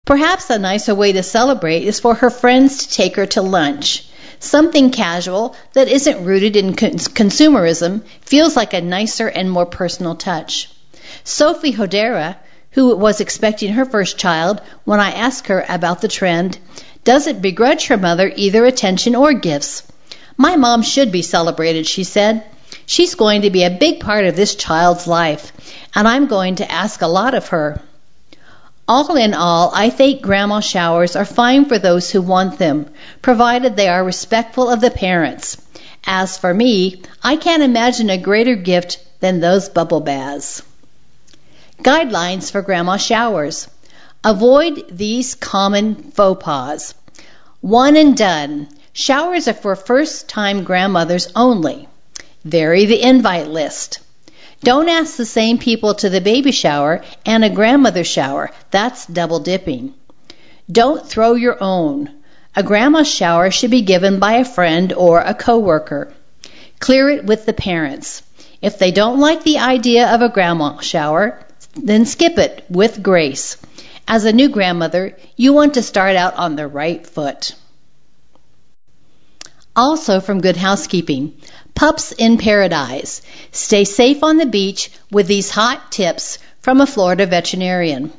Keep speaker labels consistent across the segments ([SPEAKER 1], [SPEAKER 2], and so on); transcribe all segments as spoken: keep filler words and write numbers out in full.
[SPEAKER 1] Perhaps a nicer way to celebrate is for her friends to take her to lunch. Something casual that isn't rooted in cons- consumerism feels like a nicer and more personal touch. Sophie Hodera, who was expecting her first child, when I asked her about the trend, doesn't begrudge her mother either attention or gifts. My mom should be celebrated, she said. She's going to be a big part of this child's life, and I'm going to ask a lot of her. All in all, I think grandma showers are fine for those who want them, provided they are respectful of the parents. As for me, I can't imagine a greater gift than those bubble baths. Guidelines for grandma showers. Avoid these common faux pas. One and done. Showers are for first-time grandmothers only. Vary the invite list. Don't ask the same people to the baby shower and a grandmother shower. That's double dipping. Don't throw your own. A grandma shower should be given by a friend or a coworker. Clear it with the parents. If they don't like the idea of a grandma shower, then skip it with grace. As a new grandmother, you want to start out on the right foot. Also from Good Housekeeping, Pups in Paradise. Stay safe on the beach with these hot tips from a Florida veterinarian.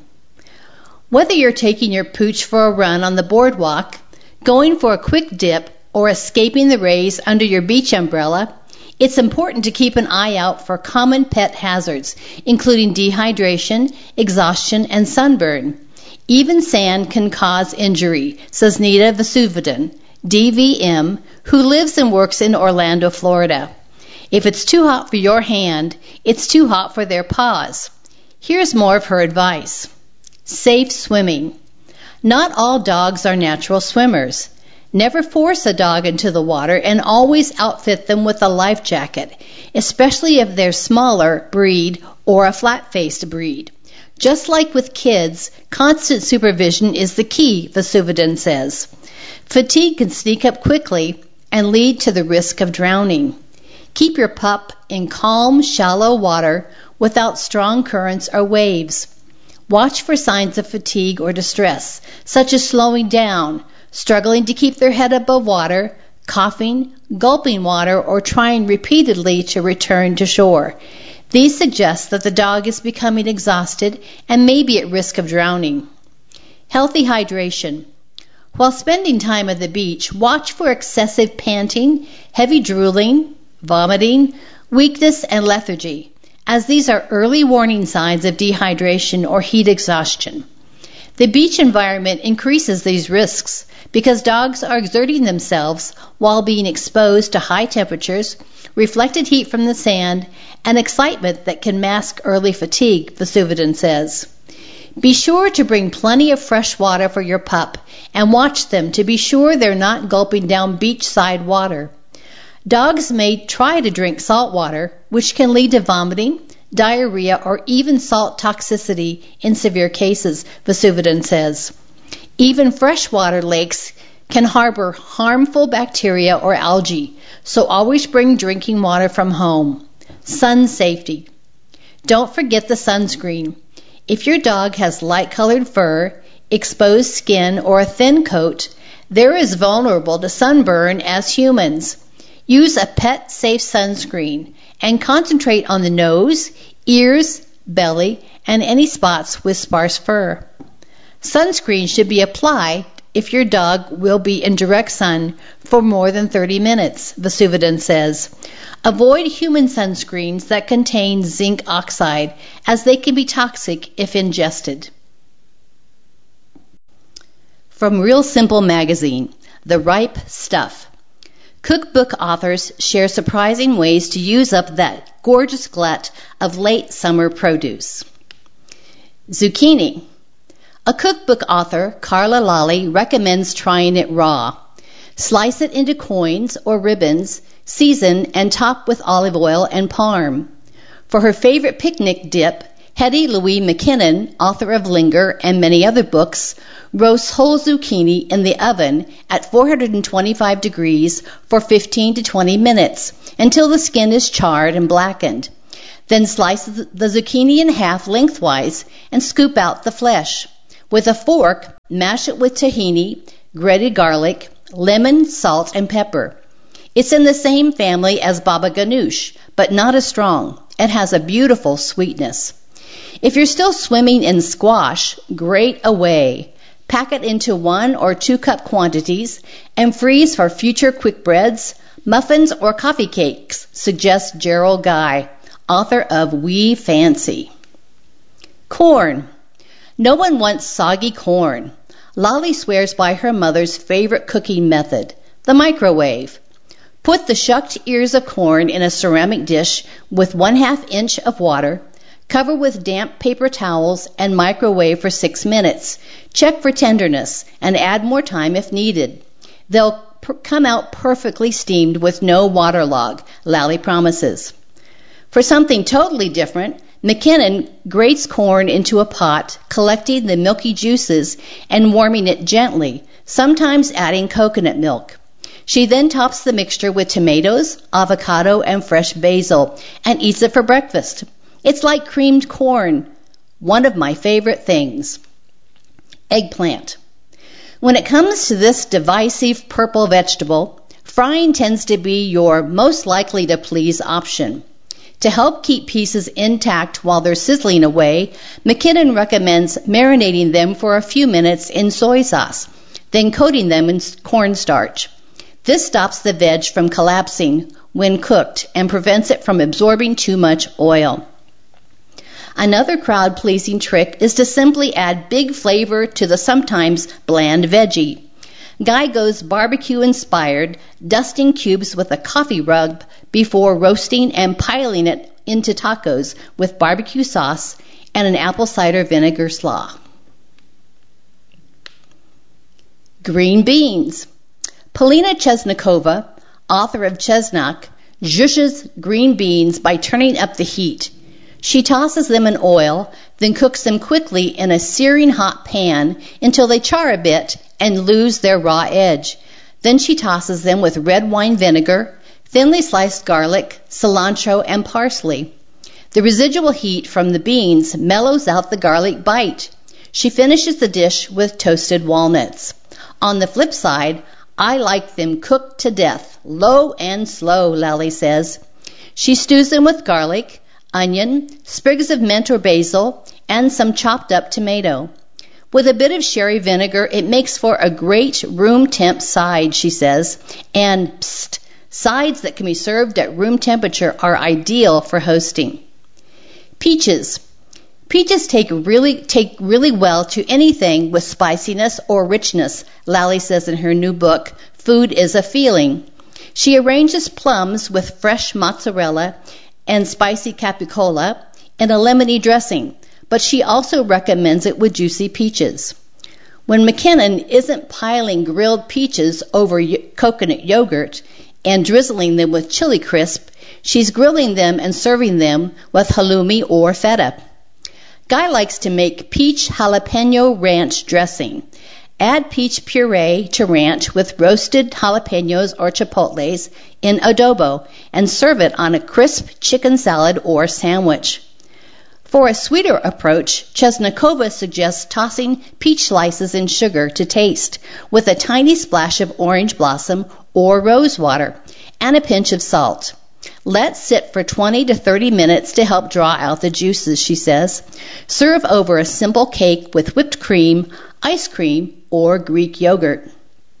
[SPEAKER 1] Whether you're taking your pooch for a run on the boardwalk, going for a quick dip, or escaping the rays under your beach umbrella, it's important to keep an eye out for common pet hazards, including dehydration, exhaustion, and sunburn. Even sand can cause injury, says Nita Vasudhan, D V M, who lives and works in Orlando, Florida. If it's too hot for your hand, it's too hot for their paws. Here's more of her advice. Safe swimming. Not all dogs are natural swimmers. Never force a dog into the water and always outfit them with a life jacket, especially if they're smaller breed or a flat-faced breed. Just like with kids, constant supervision is the key, Vasudhan says. Fatigue can sneak up quickly and lead to the risk of drowning. Keep your pup in calm, shallow water without strong currents or waves. Watch for signs of fatigue or distress, such as slowing down, struggling to keep their head above water, coughing, gulping water, or trying repeatedly to return to shore. These suggest that the dog is becoming exhausted and may be at risk of drowning. Healthy hydration. While spending time at the beach, watch for excessive panting, heavy drooling, vomiting, weakness, and lethargy, as these are early warning signs of dehydration or heat exhaustion. The beach environment increases these risks because dogs are exerting themselves while being exposed to high temperatures, reflected heat from the sand, and excitement that can mask early fatigue, Vasudhan says. Be sure to bring plenty of fresh water for your pup and watch them to be sure they're not gulping down beachside water. Dogs may try to drink salt water, which can lead to vomiting, diarrhea, or even salt toxicity in severe cases, Vasudhan says. Even freshwater lakes can harbor harmful bacteria or algae, so always bring drinking water from home. Sun safety. Don't forget the sunscreen. If your dog has light-colored fur, exposed skin, or a thin coat, they're as vulnerable to sunburn as humans. Use a pet-safe sunscreen and concentrate on the nose, ears, belly, and any spots with sparse fur. Sunscreen should be applied if your dog will be in direct sun for more than thirty minutes, Vasudhan says. Avoid human sunscreens that contain zinc oxide, as they can be toxic if ingested. From Real Simple Magazine, The Ripe Stuff. Cookbook authors share surprising ways to use up that gorgeous glut of late summer produce. Zucchini. A cookbook author, Carla Lally, recommends trying it raw. Slice it into coins or ribbons, season, and top with olive oil and parm. For her favorite picnic dip, Hetty Louise McKinnon, author of Linger and many other books, roasts whole zucchini in the oven at four hundred twenty-five degrees for fifteen to twenty minutes until the skin is charred and blackened. Then slice the zucchini in half lengthwise and scoop out the flesh. With a fork, mash it with tahini, grated garlic, lemon, salt, and pepper. It's in the same family as baba ganoush, but not as strong. It has a beautiful sweetness. If you're still swimming in squash, grate away. Pack it into one or two cup quantities and freeze for future quick breads, muffins, or coffee cakes, suggests Gerald Guy, author of We Fancy. Corn. No one wants soggy corn. Lolly swears by her mother's favorite cooking method, the microwave. Put the shucked ears of corn in a ceramic dish with one half inch of water, cover with damp paper towels, and microwave for six minutes. Check for tenderness and add more time if needed. They'll per- come out perfectly steamed with no waterlog, Lally promises. For something totally different, McKinnon grates corn into a pot, collecting the milky juices and warming it gently, sometimes adding coconut milk. She then tops the mixture with tomatoes, avocado, and fresh basil, and eats it for breakfast. It's like creamed corn, one of my favorite things. Eggplant. When it comes to this divisive purple vegetable, frying tends to be your most likely to please option. To help keep pieces intact while they're sizzling away, McKinnon recommends marinating them for a few minutes in soy sauce, then coating them in cornstarch. This stops the veg from collapsing when cooked and prevents it from absorbing too much oil. Another crowd-pleasing trick is to simply add big flavor to the sometimes bland veggie. Guy goes barbecue-inspired, dusting cubes with a coffee rub before roasting and piling it into tacos with barbecue sauce and an apple cider vinegar slaw. Green beans. Polina Chesnikova, author of Chesnak, zhushes green beans by turning up the heat. She tosses them in oil, then cooks them quickly in a searing hot pan until they char a bit and lose their raw edge. Then she tosses them with red wine vinegar, thinly sliced garlic, cilantro, and parsley. The residual heat from the beans mellows out the garlic bite. She finishes the dish with toasted walnuts. On the flip side, I like them cooked to death, low and slow, Lally says. She stews them with garlic, onion, sprigs of mint or basil, and some chopped up tomato. With a bit of sherry vinegar, it makes for a great room temp side, she says. And psst, sides that can be served at room temperature are ideal for hosting. Peaches. Peaches take really take really well to anything with spiciness or richness, Lally says in her new book, Food is a Feeling. She arranges plums with fresh mozzarella and spicy capicola in a lemony dressing, but she also recommends it with juicy peaches. When McKinnon isn't piling grilled peaches over y- coconut yogurt and drizzling them with chili crisp, she's grilling them and serving them with halloumi or feta. Guy likes to make peach jalapeno ranch dressing. Add peach puree to ranch with roasted jalapenos or chipotles in adobo and serve it on a crisp chicken salad or sandwich. For a sweeter approach, Chesnikova suggests tossing peach slices in sugar to taste with a tiny splash of orange blossom or rose water and a pinch of salt. Let sit for twenty to thirty minutes to help draw out the juices, she says. Serve over a simple cake with whipped cream, ice cream, or Greek yogurt.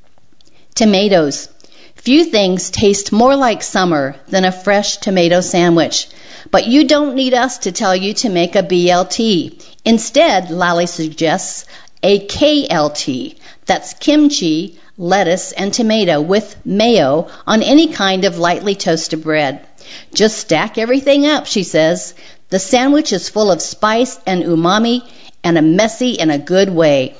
[SPEAKER 1] Tomatoes. Few things taste more like summer than a fresh tomato sandwich. But you don't need us to tell you to make a B L T. Instead, Lally suggests a K L T. That's kimchi, lettuce, and tomato with mayo on any kind of lightly toasted bread. Just stack everything up, she says. The sandwich is full of spice and umami and a messy in a good way.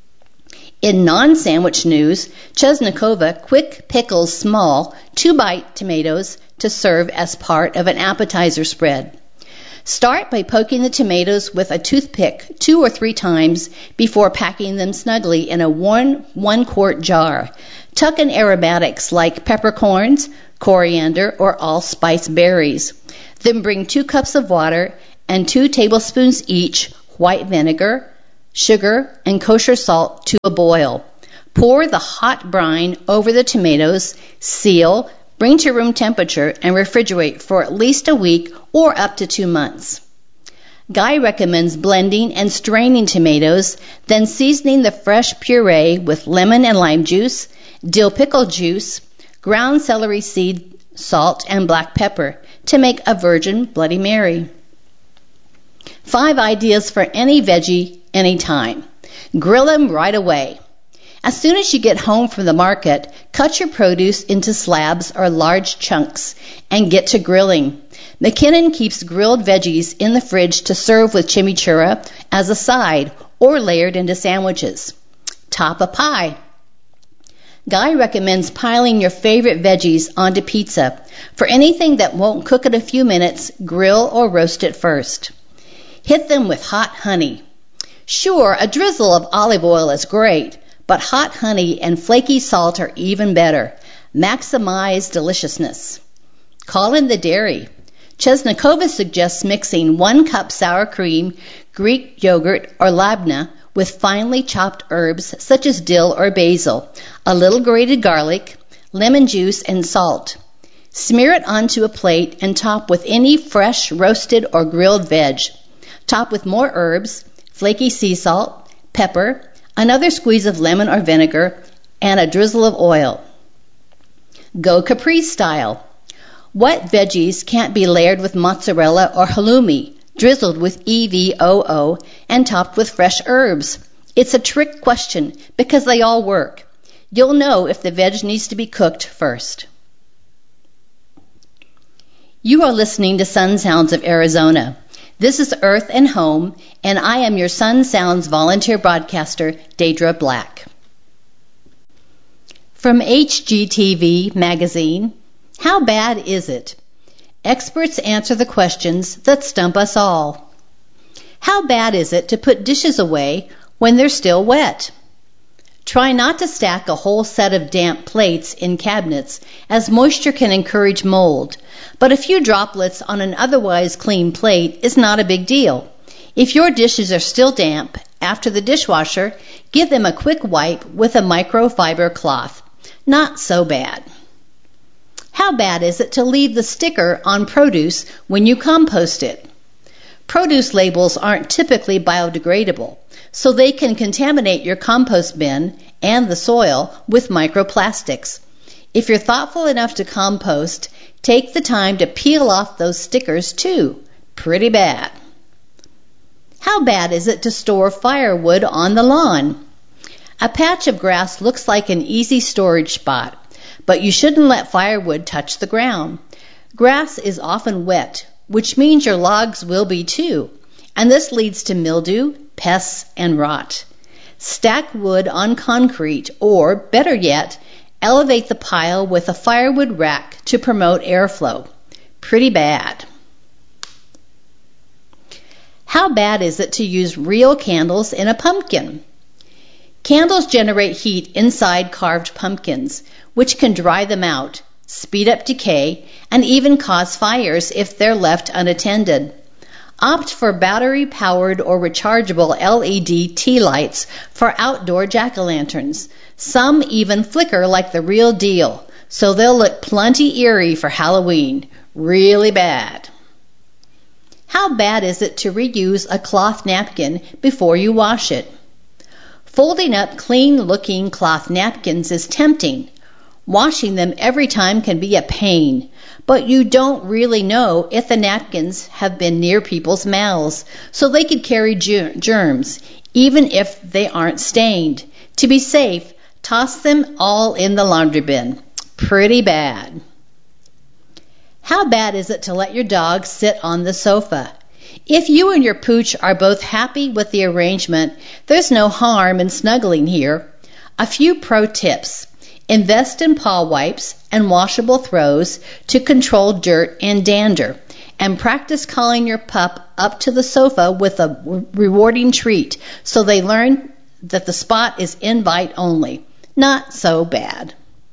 [SPEAKER 1] In non-sandwich news, Chesnikova quick pickles small, two-bite tomatoes to serve as part of an appetizer spread. Start by poking the tomatoes with a toothpick two or three times before packing them snugly in a warm one-quart jar. Tuck in aromatics like peppercorns, coriander, or allspice berries. Then bring two cups of water and two tablespoons each white vinegar, sugar, and kosher salt to a boil. Pour the hot brine over the tomatoes, seal, bring to room temperature, and refrigerate for at least a week or up to two months. Guy recommends blending and straining tomatoes, then seasoning the fresh puree with lemon and lime juice, dill pickle juice, ground celery seed, salt, and black pepper to make a virgin Bloody Mary. Five ideas for any veggie, anytime. Grill them right away. As soon as you get home from the market, cut your produce into slabs or large chunks and get to grilling. McKinnon keeps grilled veggies in the fridge to serve with chimichurri as a side or layered into sandwiches. Top a pie. Guy recommends piling your favorite veggies onto pizza. For anything that won't cook in a few minutes, grill or roast it first. Hit them with hot honey. Sure, a drizzle of olive oil is great, but hot honey and flaky salt are even better. Maximize deliciousness. Call in the dairy. Chesnikova suggests mixing one cup sour cream, Greek yogurt, or labna with finely chopped herbs such as dill or basil, a little grated garlic, lemon juice, and salt. Smear it onto a plate and top with any fresh roasted or grilled veg. Top with more herbs, flaky sea salt, pepper, another squeeze of lemon or vinegar, and a drizzle of oil. Go Caprese style. What veggies can't be layered with mozzarella or halloumi, drizzled with E V O O, and topped with fresh herbs? It's a trick question because they all work. You'll know if the veg needs to be cooked first. You are listening to Sun Sounds of Arizona. This is Earth and Home, and I am your Sun Sounds volunteer broadcaster, Deidre Black. From H G T V magazine, how bad is it? Experts answer the questions that stump us all. How bad is it to put dishes away when they're still wet? Try not to stack a whole set of damp plates in cabinets, as moisture can encourage mold, but a few droplets on an otherwise clean plate is not a big deal. If your dishes are still damp after the dishwasher, give them a quick wipe with a microfiber cloth. Not so bad. How bad is it to leave the sticker on produce when you compost it? Produce labels aren't typically biodegradable, so they can contaminate your compost bin and the soil with microplastics. If you're thoughtful enough to compost, take the time to peel off those stickers too. Pretty bad. How bad is it to store firewood on the lawn? A patch of grass looks like an easy storage spot, but you shouldn't let firewood touch the ground. Grass is often wet, which means your logs will be too, and this leads to mildew, pests, and rot. Stack wood on concrete, or, better yet, elevate the pile with a firewood rack to promote airflow. Pretty bad. How bad is it to use real candles in a pumpkin? Candles generate heat inside carved pumpkins, which can dry them out, speed up decay, and even cause fires if they're left unattended. Opt for battery-powered or rechargeable L E D tea lights for outdoor jack-o'-lanterns. Some even flicker like the real deal, so they'll look plenty eerie for Halloween. Really bad. How bad is it to reuse a cloth napkin before you wash it? Folding up clean-looking cloth napkins is tempting. Washing them every time can be a pain, but you don't really know if the napkins have been near people's mouths, so they could carry germs, even if they aren't stained. To be safe, toss them all in the laundry bin. Pretty bad. How bad is it to let your dog sit on the sofa? If you and your pooch are both happy with the arrangement, there's no harm in snuggling here. A few pro tips. Invest in paw wipes and washable throws to control dirt and dander, and practice calling your pup up to the sofa with a rewarding treat so they learn that the spot is invite only. Not so bad.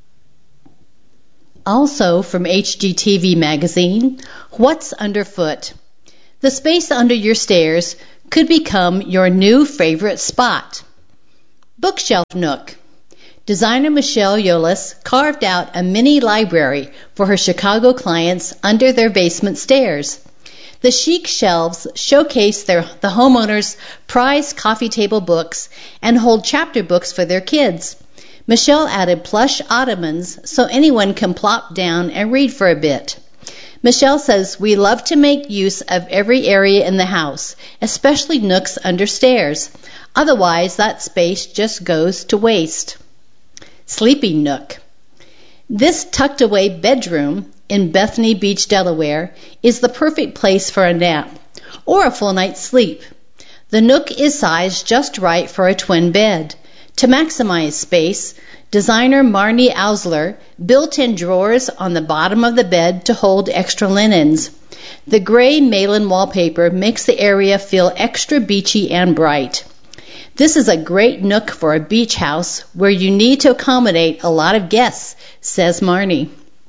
[SPEAKER 1] Also from H G T V magazine, What's Underfoot? The space under your stairs could become your new favorite spot. Bookshelf nook. Designer Michelle Yolis carved out a mini library for her Chicago clients under their basement stairs. The chic shelves showcase their, the homeowners' prized coffee table books and hold chapter books for their kids. Michelle added plush ottomans so anyone can plop down and read for a bit. Michelle says, "We love to make use of every area in the house, especially nooks under stairs. Otherwise, that space just goes to waste." Sleeping nook. This tucked-away bedroom in Bethany Beach, Delaware, is the perfect place for a nap or a full night's sleep. The nook is sized just right for a twin bed. To maximize space, designer Marnie Ausler built in drawers on the bottom of the bed to hold extra linens. The gray Malin wallpaper makes the area feel extra beachy and bright. This is a great nook for a beach house where you need to accommodate a lot of guests, says Marnie.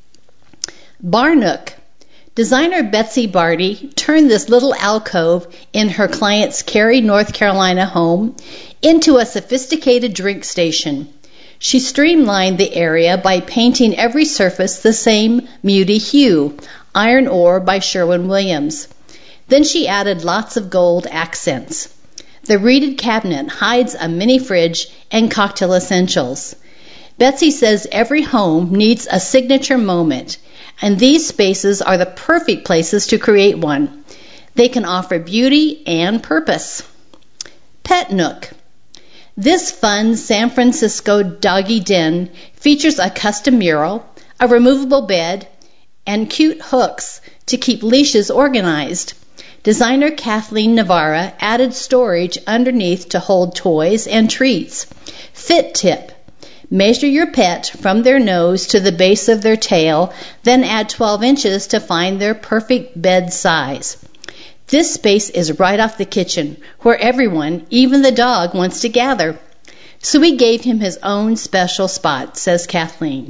[SPEAKER 1] Bar nook. Designer Betsy Barty turned this little alcove in her client's Cary, North Carolina home into a sophisticated drink station. She streamlined the area by painting every surface the same muty hue, iron ore by Sherwin-Williams. Then she added lots of gold accents. The reeded cabinet hides a mini fridge and cocktail essentials. Betsy says every home needs a signature moment, and these spaces are the perfect places to create one. They can offer beauty and purpose. Pet nook. This fun San Francisco doggy den features a custom mural, a removable bed, and cute hooks to keep leashes organized. Designer Kathleen Navarra added storage underneath to hold toys and treats. Fit tip. Measure your pet from their nose to the base of their tail, then add twelve inches to find their perfect bed size. This space is right off the kitchen, where everyone, even the dog, wants to gather. So we gave him his own special spot, says Kathleen.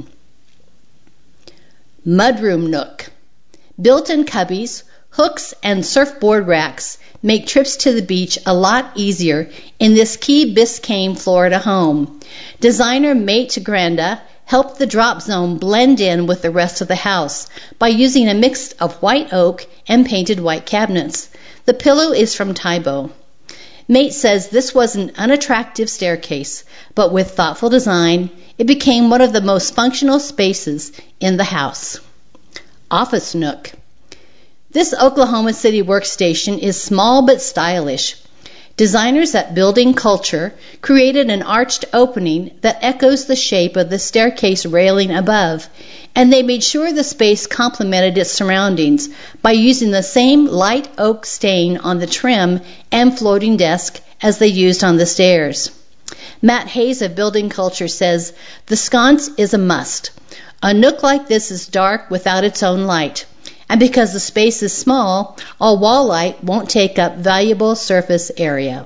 [SPEAKER 1] Mudroom nook. Built-in cubbies, hooks, and surfboard racks make trips to the beach a lot easier in this Key Biscayne, Florida home. Designer Mate Granda helped the drop zone blend in with the rest of the house by using a mix of white oak and painted white cabinets. The pillow is from Tybo. Mate says this was an unattractive staircase, but with thoughtful design, it became one of the most functional spaces in the house. Office nook. This Oklahoma City workstation is small but stylish. Designers at Building Culture created an arched opening that echoes the shape of the staircase railing above, and they made sure the space complemented its surroundings by using the same light oak stain on the trim and floating desk as they used on the stairs. Matt Hayes of Building Culture says, "The sconce is a must. A nook like this is dark without its own light. And because the space is small, all wall light won't take up valuable surface area."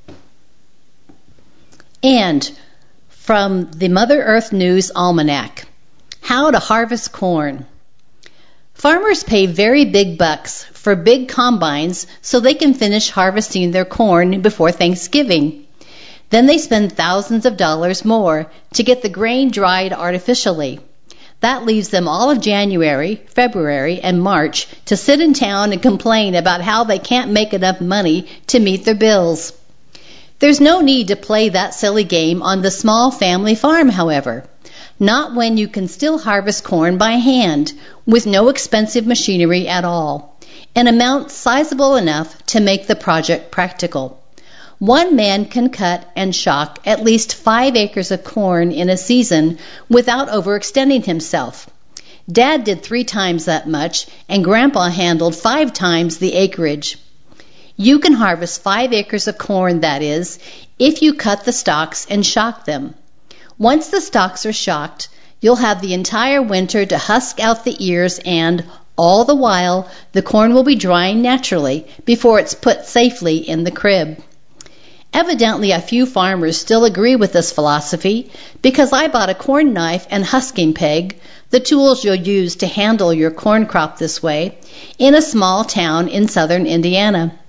[SPEAKER 1] And from the Mother Earth News Almanac, how to harvest corn. Farmers pay very big bucks for big combines so they can finish harvesting their corn before Thanksgiving. Then they spend thousands of dollars more to get the grain dried artificially. That leaves them all of January, February, and March to sit in town and complain about how they can't make enough money to meet their bills. There's no need to play that silly game on the small family farm, however. Not when you can still harvest corn by hand with no expensive machinery at all, an amount sizable enough to make the project practical. One man can cut and shock at least five acres of corn in a season without overextending himself. Dad did three times that much, and Grandpa handled five times the acreage. You can harvest five acres of corn, that is, if you cut the stalks and shock them. Once the stalks are shocked, you'll have the entire winter to husk out the ears, and, all the while, the corn will be drying naturally before it's put safely in the crib. Evidently, a few farmers still agree with this philosophy, because I bought a corn knife and husking peg, the tools you'll use to handle your corn crop this way, in a small town in southern Indiana.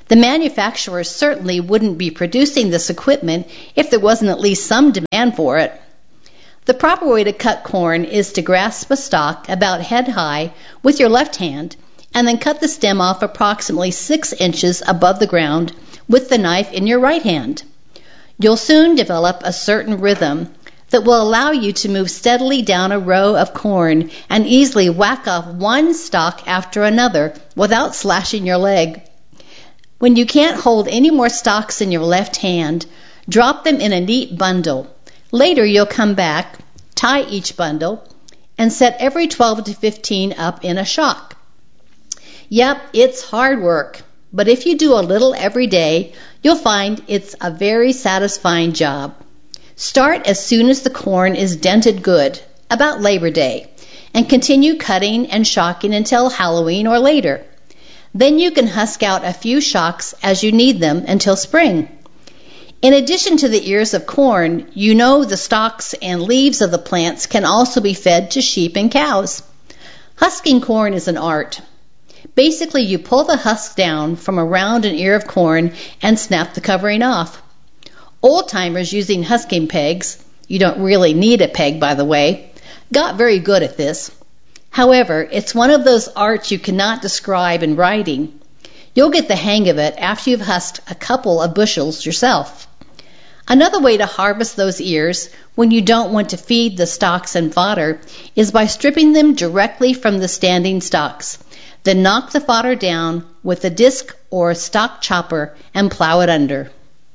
[SPEAKER 1] The manufacturers certainly wouldn't be producing this equipment if there wasn't at least some demand for it. The proper way to cut corn is to grasp a stalk about head high with your left hand and then cut the stem off approximately six inches above the ground with the knife in your right hand. You'll soon develop a certain rhythm that will allow you to move steadily down a row of corn and easily whack off one stalk after another without slashing your leg. When you can't hold any more stalks in your left hand, drop them in a neat bundle. Later you'll come back, tie each bundle, and set every twelve to fifteen up in a shock. Yep, it's hard work, but if you do a little every day, you'll find it's a very satisfying job. Start as soon as the corn is dented good, about Labor Day, and continue cutting and shocking until Halloween or later. Then you can husk out a few shocks as you need them until spring. In addition to the ears of corn, you know the stalks and leaves of the plants can also be fed to sheep and cows. Husking corn is an art. Basically, you pull the husk down from around an ear of corn and snap the covering off. Old-timers using husking pegs, you don't really need a peg by the way, got very good at this. However, it's one of those arts you cannot describe in writing. You'll get the hang of it after you've husked a couple of bushels yourself. Another way to harvest those ears when you don't want to feed the stalks and fodder is by stripping them directly from the standing stalks. Then knock the fodder down with a disc or a stalk chopper and plow it under.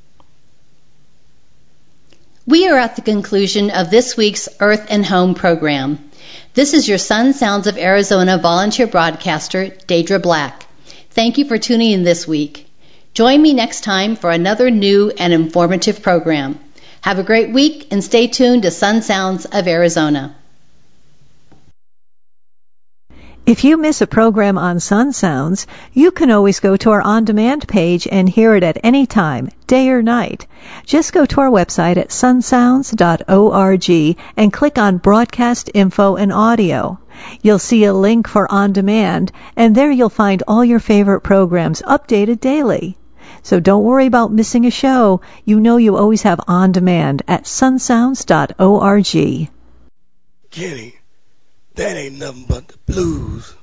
[SPEAKER 1] We are at the conclusion of this week's Earth and Home program. This is your Sun Sounds of Arizona volunteer broadcaster, Deidre Black. Thank you for tuning in this week. Join me next time for another new and informative program. Have a great week and stay tuned to Sun Sounds of Arizona.
[SPEAKER 2] If you miss a program on Sun Sounds, you can always go to our on-demand page and hear it at any time, day or night. Just go to our website at sun sounds dot org and click on Broadcast Info and Audio. You'll see a link for On Demand, and there you'll find all your favorite programs updated daily. So don't worry about missing a show. You know you always have On Demand at sun sounds dot org.
[SPEAKER 3] Kenny, that ain't nothing but the blues.